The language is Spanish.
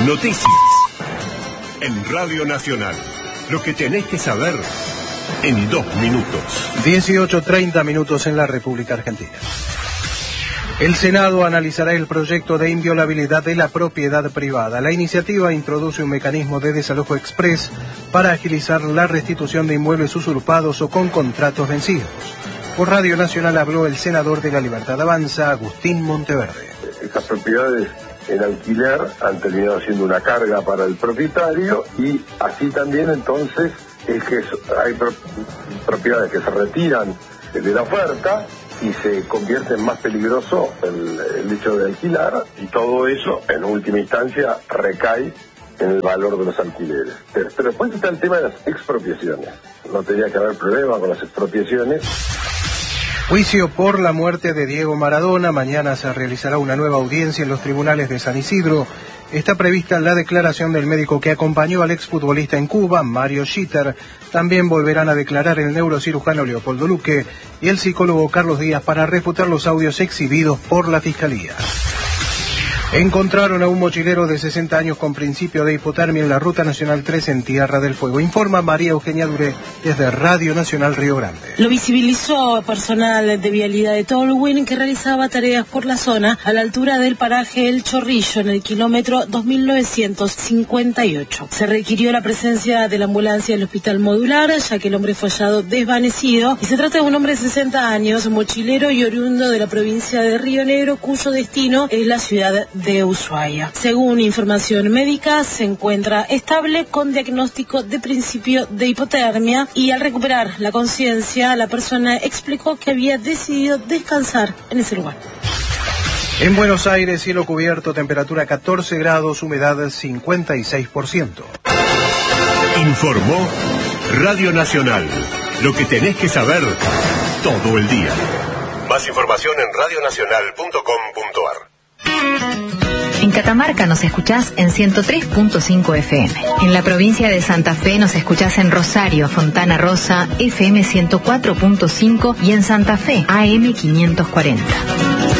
Noticias. En Radio Nacional. Lo que tenés que saber en 2 minutos. 18:30 minutos en la República Argentina. El Senado analizará el proyecto de inviolabilidad de la propiedad privada. La iniciativa introduce un mecanismo de desalojo exprés para agilizar la restitución de inmuebles usurpados o con contratos vencidos. Por Radio Nacional habló el senador de La Libertad Avanza, Agustín Monteverde. Estas propiedades en alquiler han terminado siendo una carga para el propietario y así también entonces es que hay propiedades que se retiran de la oferta y se convierte en más peligroso el hecho de alquilar, y todo eso en última instancia recae en el valor de los alquileres. Pero después está el tema de las expropiaciones. No tenía que haber problema con las expropiaciones. Juicio por la muerte de Diego Maradona. Mañana se realizará una nueva audiencia en los tribunales de San Isidro. Está prevista la declaración del médico que acompañó al exfutbolista en Cuba, Mario Schitter. También volverán a declarar el neurocirujano Leopoldo Luque y el psicólogo Carlos Díaz para refutar los audios exhibidos por la Fiscalía. Encontraron a un mochilero de 60 años con principio de hipotermia en la Ruta Nacional 3 en Tierra del Fuego. Informa María Eugenia Duré desde Radio Nacional Río Grande. Lo visibilizó personal de vialidad de Tolwyn que realizaba tareas por la zona a la altura del paraje El Chorrillo en el kilómetro 2958. Se requirió la presencia de la ambulancia del hospital modular ya que el hombre fue hallado desvanecido y se trata de un hombre de 60 años, mochilero y oriundo de la provincia de Río Negro cuyo destino es la ciudad de Ushuaia. Según información médica, se encuentra estable con diagnóstico de principio de hipotermia y al recuperar la conciencia, la persona explicó que había decidido descansar en ese lugar. En Buenos Aires, cielo cubierto, temperatura 14 grados, humedad 56%. Informó Radio Nacional. Lo que tenés que saber todo el día. Más información en radionacional.com.ar. En Catamarca nos escuchás en 103.5 FM. En la provincia de Santa Fe nos escuchás en Rosario, Fontana Rosa, FM 104.5 y en Santa Fe, AM 540.